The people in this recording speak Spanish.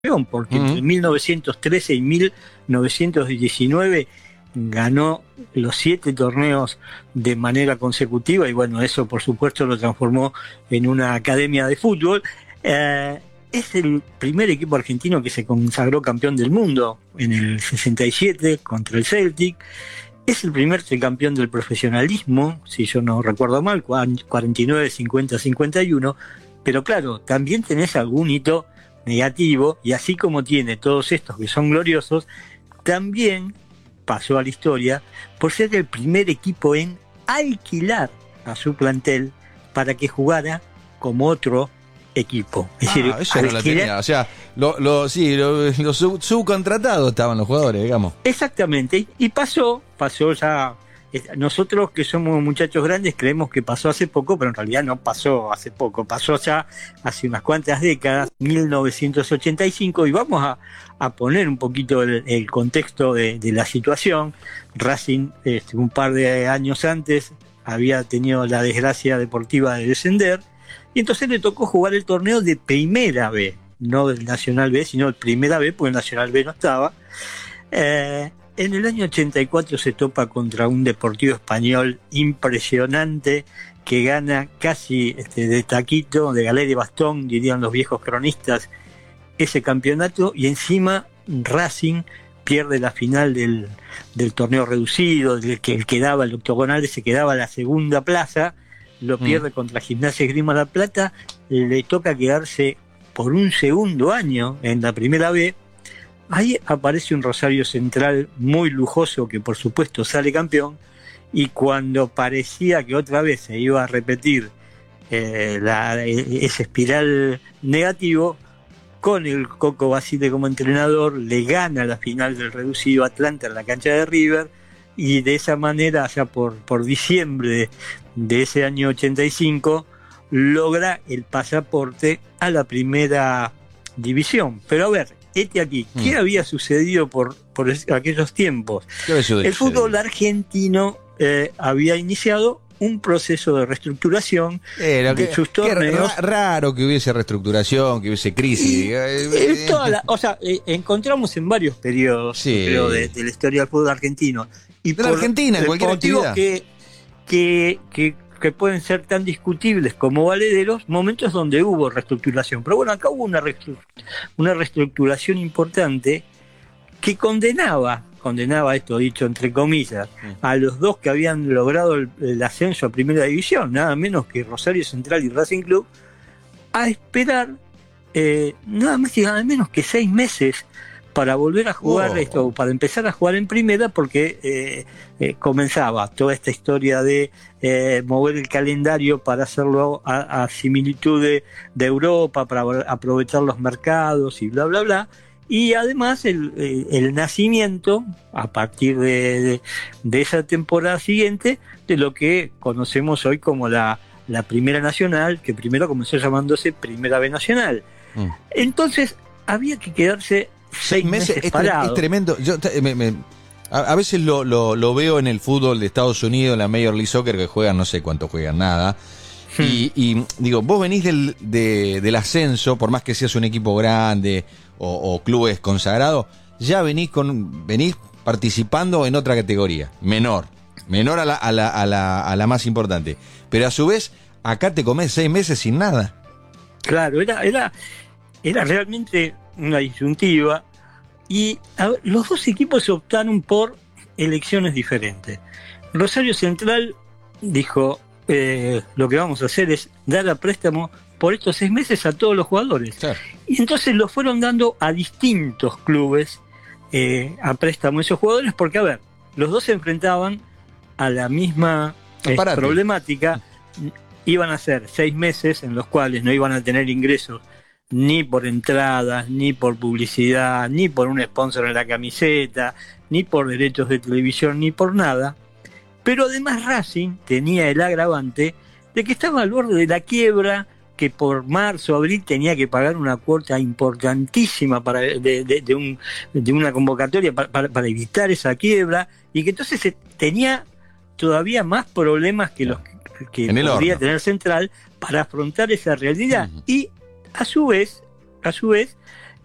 porque entre 1913 y 1919 ganó los 7 torneos de manera consecutiva y bueno, eso por supuesto lo transformó en una academia de fútbol. Es el primer equipo argentino que se consagró campeón del mundo en el 67 contra el Celtic. Es el primer tricampeón del profesionalismo, si yo no recuerdo mal, 49, 50, 51. Pero claro, también tenés algún hito negativo, y así como tiene todos estos que son gloriosos, también pasó a la historia por ser el primer equipo en alquilar a su plantel para que jugara como otro equipo. Es decir, eso no lo tenía, o sea, los subcontratados estaban los jugadores, digamos. Exactamente, y pasó ya. Nosotros que somos muchachos grandes creemos que pasó hace poco, pero en realidad no pasó hace poco, pasó ya hace unas cuantas décadas, 1985, y vamos a poner un poquito el contexto de la situación. Racing, un par de años antes, había tenido la desgracia deportiva de descender, y entonces le tocó jugar el torneo de Primera B, no del Nacional B, sino de Primera B, porque el Nacional B no estaba. En el año 84 se topa contra un Deportivo Español impresionante que gana casi de taquito, de galera y bastón, dirían los viejos cronistas, ese campeonato, y encima Racing pierde la final del torneo reducido, del que quedaba el octogonal, se quedaba la segunda plaza, lo pierde contra Gimnasia Esgrima La Plata, le toca quedarse por un segundo año en la Primera B. Ahí aparece un Rosario Central muy lujoso que por supuesto sale campeón, y cuando parecía que otra vez se iba a repetir ese espiral negativo, con el Coco Basile como entrenador, le gana la final del reducido Atlanta en la cancha de River, y de esa manera, allá por diciembre de ese año 85, logra el pasaporte a la Primera División. Pero a ver, aquí, ¿qué había sucedido por aquellos tiempos? El fútbol argentino había iniciado un proceso de reestructuración de sus torneos. Raro que hubiese reestructuración, que hubiese crisis. Encontramos en varios periodos, creo, de la historia del fútbol argentino. Y de la Argentina, en cualquier actividad. Que pueden ser tan discutibles como valederos, momentos donde hubo reestructuración. Pero bueno, acá hubo una reestructuración importante que condenaba, esto dicho entre comillas, a los dos que habían logrado el ascenso a Primera División, nada menos que Rosario Central y Racing Club, a esperar nada más y nada menos que 6 meses para volver a jugar para empezar a jugar en Primera, porque comenzaba toda esta historia de mover el calendario para hacerlo a similitud de Europa, para aprovechar los mercados y bla bla bla, y además el nacimiento a partir de esa temporada siguiente de lo que conocemos hoy como la Primera Nacional, que primero comenzó llamándose Primera B Nacional. Entonces había que quedarse 6 meses parado. Es tremendo. Yo a veces lo veo en el fútbol de Estados Unidos, en la Major League Soccer, que juegan, no sé cuánto juegan, nada. Y digo, vos venís del ascenso, por más que seas un equipo grande o clubes consagrados, ya venís participando en otra categoría, menor a la más importante. Pero a su vez, acá te comés 6 meses sin nada. Claro, era realmente una disyuntiva, y los dos equipos optaron por elecciones diferentes. Rosario Central dijo, lo que vamos a hacer es dar a préstamo por estos 6 meses a todos los jugadores. Claro. Y entonces lo fueron dando a distintos clubes a préstamo esos jugadores, porque a ver, los dos se enfrentaban a la misma problemática. Iban a ser 6 meses en los cuales no iban a tener ingresos ni por entradas, ni por publicidad, ni por un sponsor en la camiseta, ni por derechos de televisión, ni por nada. Pero además Racing tenía el agravante de que estaba al borde de la quiebra, que por marzo, abril tenía que pagar una cuota importantísima de una convocatoria para evitar esa quiebra, y que entonces tenía todavía más problemas que los que podría tener Central para afrontar esa realidad. Y a su vez,